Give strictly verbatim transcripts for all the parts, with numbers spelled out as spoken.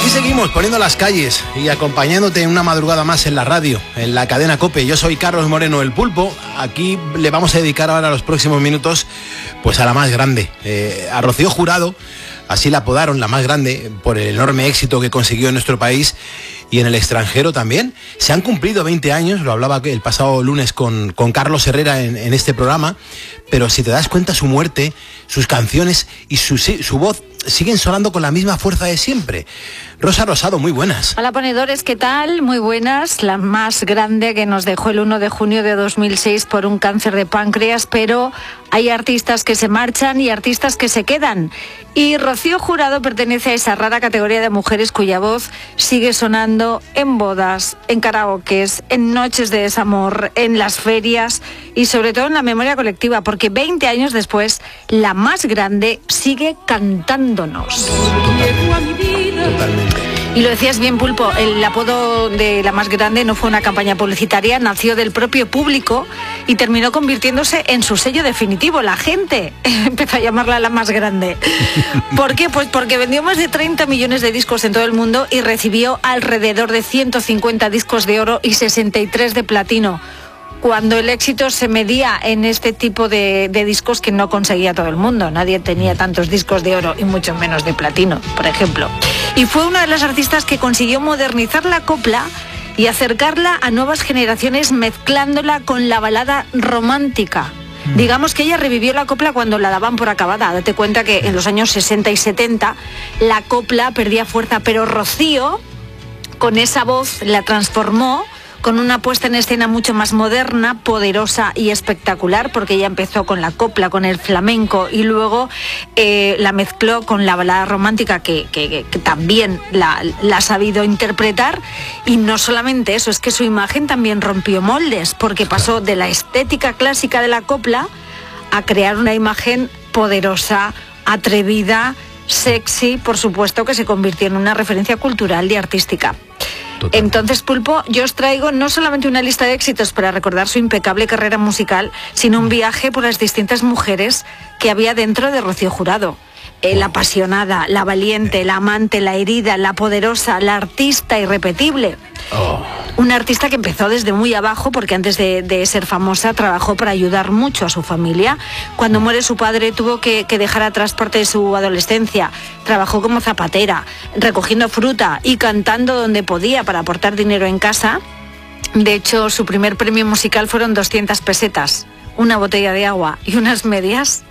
Aquí seguimos poniendo las calles y acompañándote en una madrugada más en la radio, en la cadena COPE. Yo soy Carlos Moreno, el Pulpo. Aquí le vamos a dedicar ahora los próximos minutos pues a la más grande, eh, a Rocío Jurado. Así la apodaron, la más grande, por el enorme éxito que consiguió en nuestro país y en el extranjero también. Se han cumplido veinte años, lo hablaba el pasado lunes con, con Carlos Herrera en, en este programa, pero si te das cuenta, su muerte, sus canciones y su, su voz siguen sonando con la misma fuerza de siempre. Rosa Rosado, muy buenas. Hola ponedores, ¿qué tal? Muy buenas. La más grande que nos dejó el uno de junio de dos mil seis por un cáncer de páncreas, pero hay artistas que se marchan y artistas que se quedan. Y Rocío Jurado pertenece a esa rara categoría de mujeres cuya voz sigue sonando en bodas, en karaokes, en noches de desamor, en las ferias y sobre todo en la memoria colectiva, porque veinte años después, la más grande sigue cantándonos. Totalmente. Totalmente. Y lo decías bien, Pulpo, el apodo de la más grande no fue una campaña publicitaria, nació del propio público y terminó convirtiéndose en su sello definitivo. La gente empezó a llamarla la más grande. ¿Por qué? Pues porque vendió más de treinta millones de discos en todo el mundo y recibió alrededor de ciento cincuenta discos de oro y sesenta y tres de platino, cuando el éxito se medía en este tipo de, de discos que no conseguía todo el mundo. Nadie tenía tantos discos de oro y mucho menos de platino, por ejemplo. Y fue una de las artistas que consiguió modernizar la copla y acercarla a nuevas generaciones mezclándola con la balada romántica. Mm. Digamos que ella revivió la copla cuando la daban por acabada. Date cuenta que en los años sesenta y setenta la copla perdía fuerza, pero Rocío, con esa voz, la transformó con una puesta en escena mucho más moderna, poderosa y espectacular, porque ella empezó con la copla, con el flamenco, y luego eh, la mezcló con la balada romántica, que, que, que también la, la ha sabido interpretar. Y no solamente eso, es que su imagen también rompió moldes, porque pasó de la estética clásica de la copla a crear una imagen poderosa, atrevida, sexy, por supuesto, que se convirtió en una referencia cultural y artística. Totalmente. Entonces, Pulpo, yo os traigo no solamente una lista de éxitos para recordar su impecable carrera musical, sino un viaje por las distintas mujeres que había dentro de Rocío Jurado. Eh, la apasionada, la valiente, la amante, la herida, la poderosa, la artista irrepetible. Oh. Una artista que empezó desde muy abajo, porque antes de, de ser famosa trabajó para ayudar mucho a su familia. Cuando muere su padre tuvo que, que dejar atrás parte de su adolescencia. Trabajó como zapatera, recogiendo fruta y cantando donde podía para aportar dinero en casa. De hecho, su primer premio musical fueron doscientas pesetas, una botella de agua y unas medias.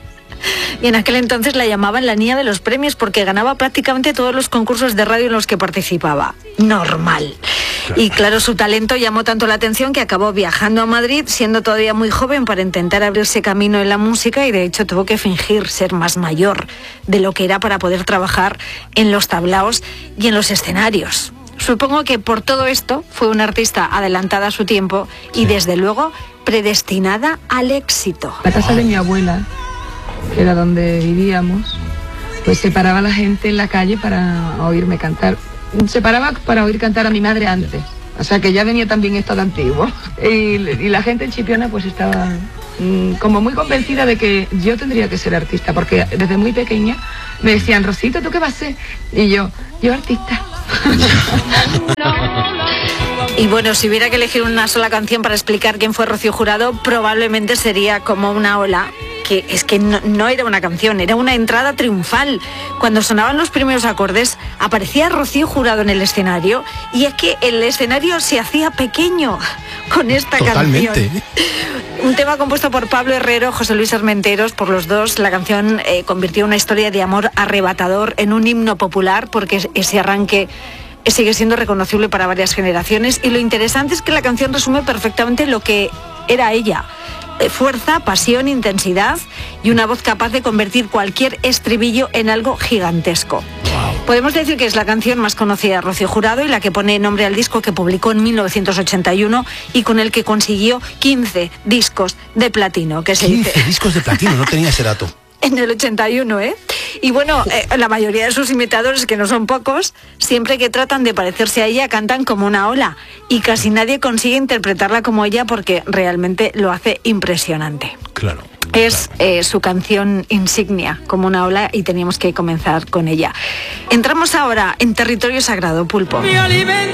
Y en aquel entonces la llamaban la niña de los premios, porque ganaba prácticamente todos los concursos de radio en los que participaba. Normal. Y claro, su talento llamó tanto la atención que acabó viajando a Madrid, siendo todavía muy joven, para intentar abrirse camino en la música, y de hecho tuvo que fingir ser más mayor de lo que era para poder trabajar en los tablaos y en los escenarios. Supongo que por todo esto fue una artista adelantada a su tiempo y desde luego predestinada al éxito. La casa de mi abuela, que era donde vivíamos, pues se paraba la gente en la calle para oírme cantar. Se paraba para oír cantar a mi madre antes, o sea que ya venía también esto de antiguo. Y, y la gente en Chipiona pues estaba mmm, como muy convencida de que yo tendría que ser artista, porque desde muy pequeña me decían: Rosito, ¿tú qué vas a ser? Y yo, yo artista. Y bueno, si hubiera que elegir una sola canción para explicar quién fue Rocío Jurado, probablemente sería Como una ola, que es que no, no era una canción, era una entrada triunfal. Cuando sonaban los primeros acordes, aparecía Rocío Jurado en el escenario, y es que el escenario se hacía pequeño con esta Totalmente. canción. Un tema compuesto por Pablo Herrero, José Luis Armenteros, por los dos. La canción eh, convirtió una historia de amor arrebatador en un himno popular, porque ese arranque sigue siendo reconocible para varias generaciones. Y lo interesante es que la canción resume perfectamente lo que era ella: fuerza, pasión, intensidad y una voz capaz de convertir cualquier estribillo en algo gigantesco. Wow. Podemos decir que es la canción más conocida de Rocío Jurado y la que pone nombre al disco que publicó en mil novecientos ochenta y uno y con el que consiguió quince discos de platino, que se quince dice. discos de platino, no tenía ese dato. en el ochenta y uno, ¿eh? Y bueno, eh, la mayoría de sus imitadores, que no son pocos, siempre que tratan de parecerse a ella, cantan como una ola. Y casi nadie consigue interpretarla como ella porque realmente lo hace impresionante. Claro. Es eh, su canción insignia, como una ola, y teníamos que comenzar con ella. Entramos ahora en territorio sagrado, Pulpo.